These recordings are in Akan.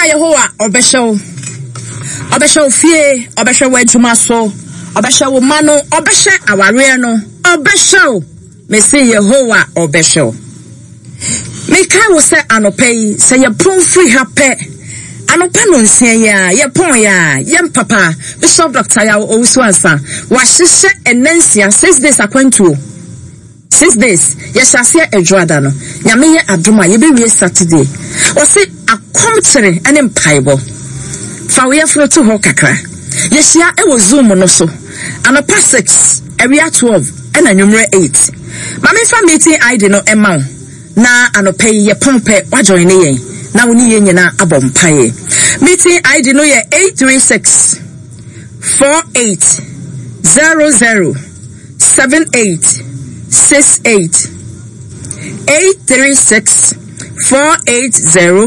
na Yehowa obesho fie obesho wadwuma so obesho mano obesho aware no obesho me say Yehowa obesho me kai wo say anopai say ye pon free happy anopa no nsia ya ye pon ya ye papa Bishop Dr. ya owusu ansa wa hyehyɛ enansia 6 days akwantuo 6 days yes asia edwada no nyame ye adoma ye be wie Saturday o se akomtere ene mpaibo fa we afro to ho kakra ye hia e wo Zoom no so anopa 6 area 12 and anwumre 8 mame fa meeting ID no ema na anopa ye pompe wa join ne yen na woni yen nyina abompaye meeting ID no ye 836 48 00 78 68 836 480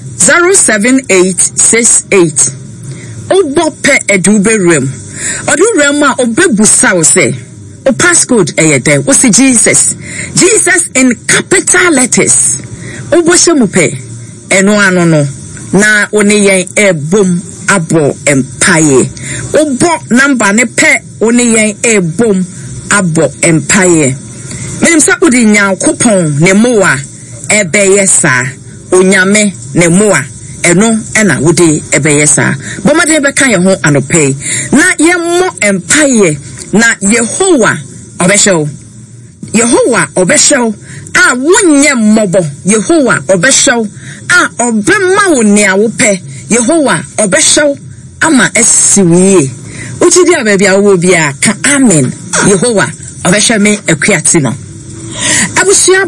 07868 obope eduberem odurem a obebusa wo se o passcode eyede wo se Jesus in capital letters obohyemupe eno ano no na oni yen ebom abo empaye obo number ne pe oni yen ebom abo empaye menim sa odi nyankopon ne moa ebeye sa onyame ne moa eno ena wodi ebeye sa bomade be kan ye ho anope na ye mo empaye na Yehowa obesho a wonye mmobo Yehowa obesho a obema wo ne awope Yehowa obesho ama esiwie uchidi abia a wo bia ka amen Yehowa obesho me akuati no abusia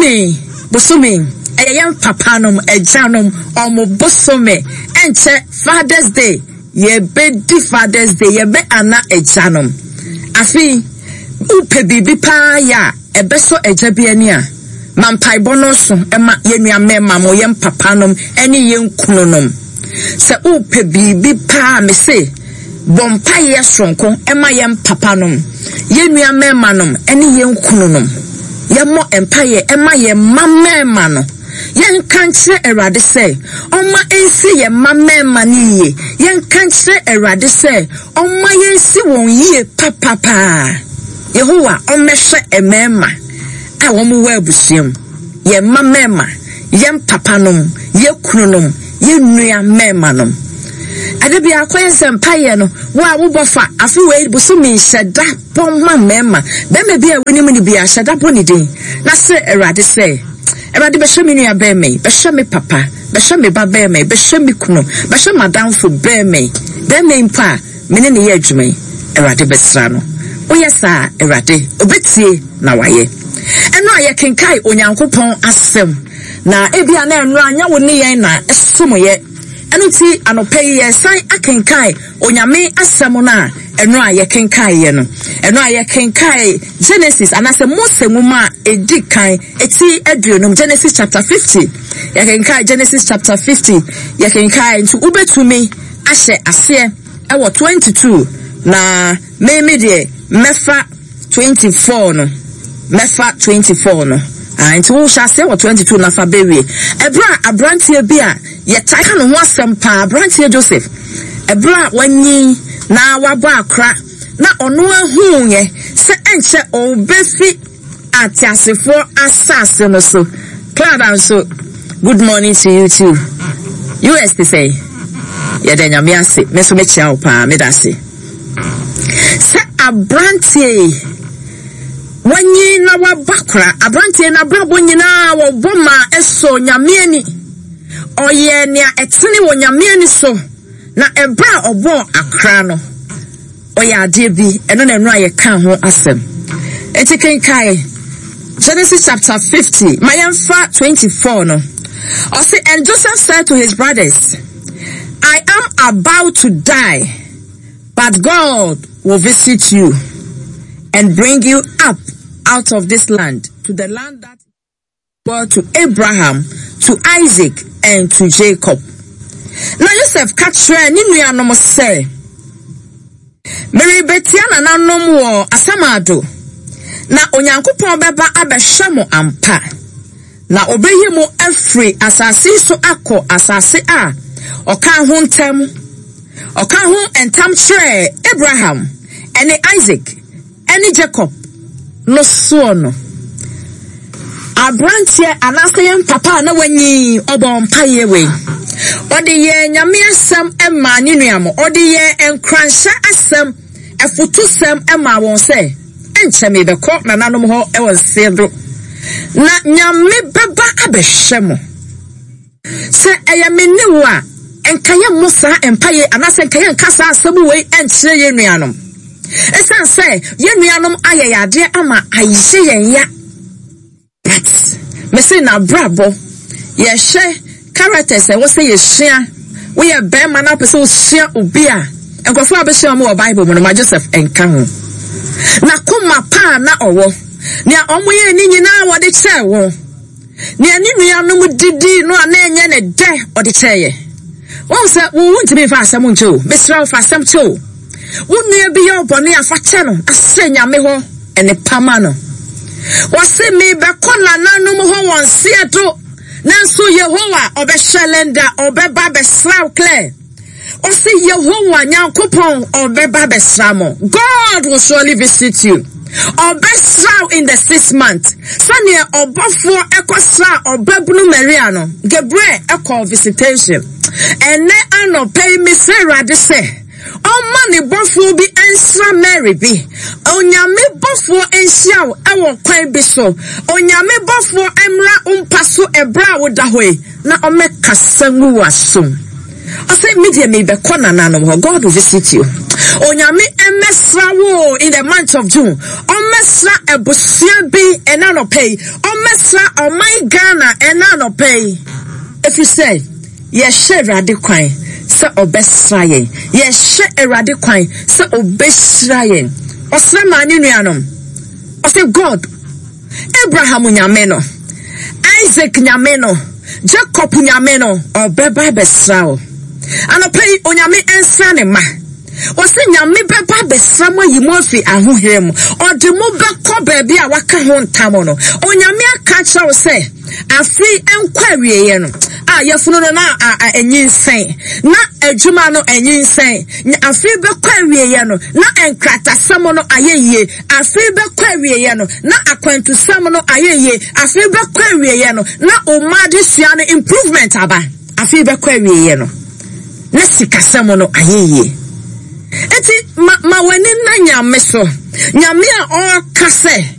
bosome ayam papanom ejanom omo bosome enche Father's Day ye be di Father's Day ye be ana ejanom afi upe bibi pa ya ebeso ejabiani a mampai bonoso ema yenua mema mo yem papanom eni yenkunonom se upe bibi pa me se bompa ye sonko ema yem papanom yenua mema nom eni yenkunonom yemo empaye ema ye mamema no yen kanche erade se oma ensi ye mamema ni ye yen kanche erade se oma yensi won ye papa Yehowa omehwe emema a wo mu wa abusuam ye mamema ye papanom ye kununom ye nua mema nom adabi akwense mpaye no wa wo bofa afi we busumi hyeda pomma mema be me bia woni ni bia hyeda boni din na se erade se erade be hwe me nua be me papa be hwe me ba be me be hwe me kunu be hwe madam fo be me mpa me ne ye adwuma erade be sra no oyesa erade obetie na waye eno aye kenkai onyankopon asem na ebia na eno anya wo ne yen na esomoye eno ti anopai ye san akenkai onyame asem na eno aye kenkai ye no eno aye kenkai Genesis anase Mose nwuma edikan eti aduonum Genesis chapter 50 ye kenkai Genesis chapter 50 ye kenkai ntu ubetumi ahye ase ewo 22 na meme de mefa 24 no mefa 24 no nti wo sha se 22 na fa bewie ebra abrantie bia ye taka no ho asem pa abrantie Joseph ebra wanyi na waba akra na ono ahu ye se enche obefi atiasefo asase no so cloud and so good morning to you too US to say ye denya me ase me so me chia pa me da se se abrantie wanyi na wabakra abrantie na brabo nyina wo boma eso nyamiani oye nia etini wo nyamiani so na ebra obo akra no oye ade bi eno na enu aye kan ho asem etikenkai Genesis chapter 50 mayamfa 24 no or say and Joseph said to his brothers, I am about to die, but God will visit you and bring you up out of this land to the land that brought to Abraham, to Isaac, and to Jacob. Now Joseph katra ni nuanom say, Mary Betiana na nom wo asamado na onyankopon beba abehwe mo ampa na obeyi mo afri asase so akọ asase a Oka ho ntem. Oka ho entam chere Abraham ene Isaac ene Jacob no so no. Abrantie anasayen papa na wanyi obon paye we. Ode ye nyame asem ema ni nuamo. Ode ye enkranhye asem efutu sem ema won se enche me beko na nanom ho e won sedro. Na nyame beba abehwe mo. Se eye menni wo a enkaye musa empaye anase enkaye nkasa asem we enchire ye nuanom. Esan se ye nuanom ayeyade ama ayihye yen ya. Me say na brabo ye hye characters e wo say ye hia wo ye be man na pese wo hia obi a enkofo abehia mo Bible mo no Joseph enka ho na koma pa na owo ne omo ye ni nyina wo de che wo ne ani nua no mu didi no ana enye ne de o de che ye wo say wo ntimi fa asem ncho besra fa asem cho wo nua bi ye obone afa che no asenya me ho ene pama no wase me be kona nanu mo ho won sieto nanso Yehowa obeshelenda obeba besraw clear wase Yehowa nyankopon obeba besramo. God will surely visit you obesraw in the 6th month sane obofo ekosra obabunu Maria no Gabriel eko visitation ene anopay me say rade say Omani bofo bi ensra Mary bi onyame bofo enhia ewo kwan bi so onyame bofo emra umpaso ebra woda hoi na omeka sangu asom ose media me be kona nanom ho. God will visit you. Onyame emesra wo in the month of June omesra ebusia bi enanopay omesra omai Ghana enanopay. If you say ye share radikwan se obesra yen ye hye erade kwan se obesra yen osra mani nuanom ose God Abraham nyame no Isaac nyame no Jacob nyame no obeba besra o anopay onyame ensa ne ma ose nyame beba besra mo yimo afi ahoherem ode mo beko baabi a waka ho ntamo no onyame aka kyew se afi enkwawie ye no yefunu no na enyinsen na adwuma no enyinsen afi bekwawie ye no na enkrata sam no ayeye afi bekwawie ye no na akwantu sam no ayeye afi bekwawie ye no na omade sua no improvement aba afi bekwawie ye no na sikasam no ayeye eti ma wani na nyame so nyame a o kase